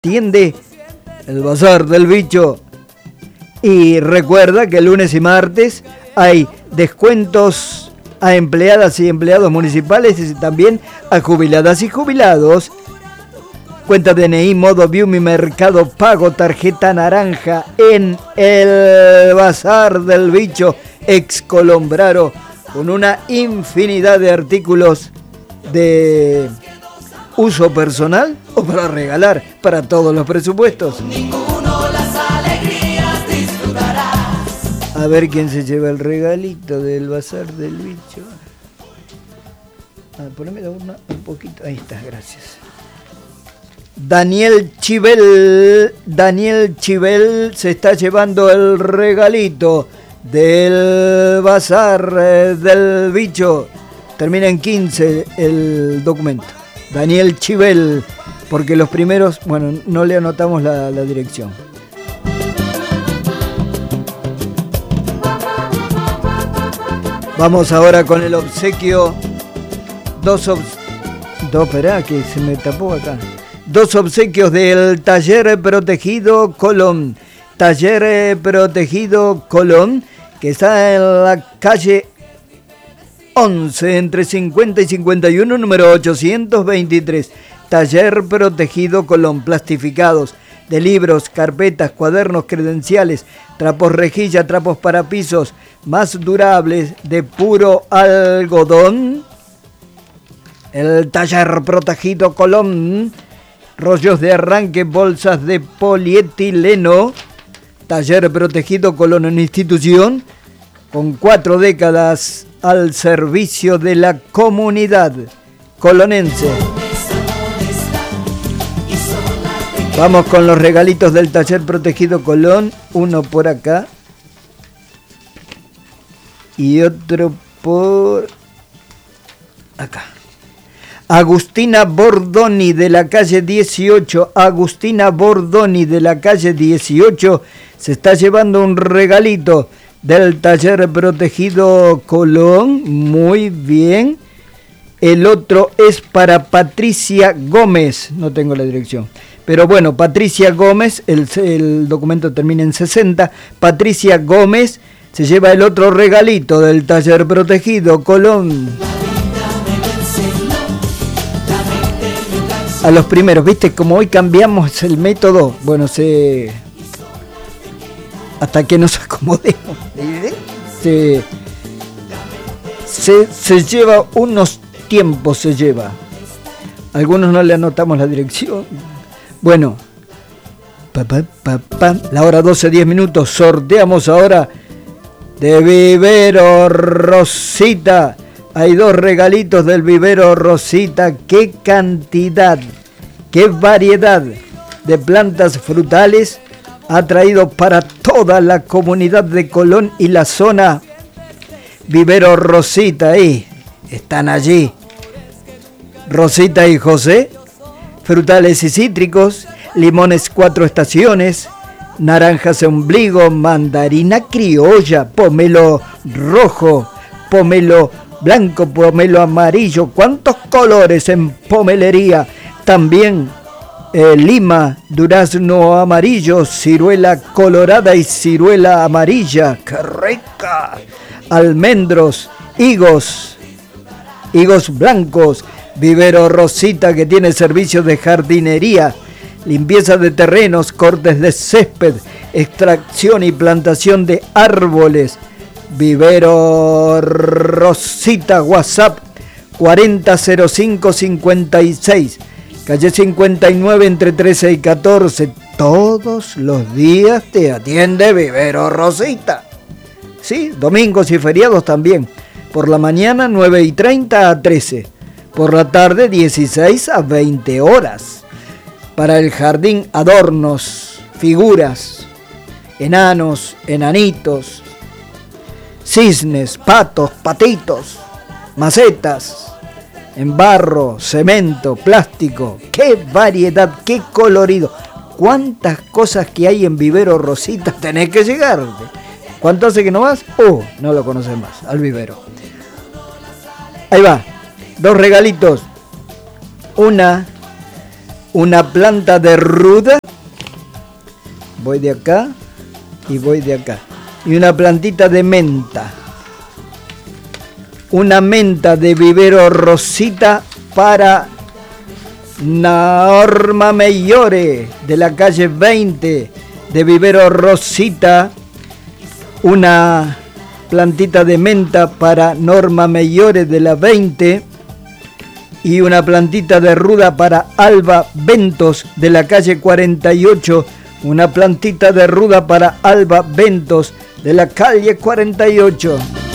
atiende el Bazar del Bicho. Y recuerda que lunes y martes hay descuentos a empleadas y empleados municipales y también a jubiladas y jubilados. Cuenta DNI, modo View, Mi Mercado Pago, tarjeta naranja en el Bazar del Bicho, ex Colombraro, con una infinidad de artículos de uso personal o para regalar para todos los presupuestos. A ver quién se lleva el regalito del Bazar del Bicho. Poneme un poquito. Ahí está, gracias. Daniel Chivel se está llevando el regalito del Bazar del Bicho. Termina en 15 el documento. Daniel Chivel, porque los primeros, bueno, no le anotamos la dirección. Vamos ahora con el obsequio. Esperá, que se me tapó acá. Dos obsequios del Taller Protegido Colón. Taller Protegido Colón, que está en la calle 11, entre 50 y 51, número 823. Taller Protegido Colón. Plastificados de libros, carpetas, cuadernos, credenciales, trapos rejilla, trapos para pisos, más durables, de puro algodón. El Taller Protegido Colón. Rollos de arranque, bolsas de polietileno. Taller Protegido Colón, una institución con 4 décadas al servicio de la comunidad colonense. Vamos con los regalitos del Taller Protegido Colón. Uno por acá y otro por acá. Agustina Bordoni de la calle 18. Agustina Bordoni de la calle 18 se está llevando un regalito del Taller Protegido Colón. Muy bien. El otro es para Patricia Gómez. No tengo la dirección. Pero bueno, Patricia Gómez, el documento termina en 60. Patricia Gómez se lleva el otro regalito del Taller Protegido Colón. A los primeros, viste, como hoy cambiamos el método, bueno, hasta que nos acomodemos, se lleva unos tiempos, se lleva. Algunos no le anotamos la dirección. Bueno, la hora 12:10, sorteamos ahora de Vivero Rosita. Hay 2 regalitos del Vivero Rosita. ¡Qué cantidad! ¡Qué variedad de plantas frutales ha traído para toda la comunidad de Colón y la zona! Vivero Rosita, ahí están allí Rosita y José. Frutales y cítricos, limones 4 estaciones, naranjas ombligo, mandarina criolla, pomelo rojo, pomelo blanco, pomelo amarillo. ¿Cuántos colores en pomelería? También lima, durazno amarillo, ciruela colorada y ciruela amarilla. ¡Qué rica! Almendros, higos blancos. Vivero Rosita, que tiene servicios de jardinería, limpieza de terrenos, cortes de césped, extracción y plantación de árboles. Vivero Rosita, WhatsApp 400556, calle 59, entre 13 y 14. Todos los días te atiende Vivero Rosita. Sí, domingos y feriados también. Por la mañana 9:30 a 13. Por la tarde 16 a 20 horas. Para el jardín, adornos, figuras, enanos, enanitos, cisnes, patos, patitos, macetas, en barro, cemento, plástico. ¡Qué variedad, qué colorido! ¿Cuántas cosas que hay en Vivero Rosita? Tenés que llegar. ¿Cuánto hace que no vas? No lo conoces más, al vivero. Ahí va. 2 regalitos. Una una planta de ruda, voy de acá y voy de acá, y una plantita de menta, una menta de vivero Rosita para Norma Mellore de la calle 20 de vivero Rosita, una plantita de menta para Norma Mellore de la 20 y una plantita de ruda para Alba Ventos de la calle 48, una plantita de ruda para Alba Ventos de la calle 48.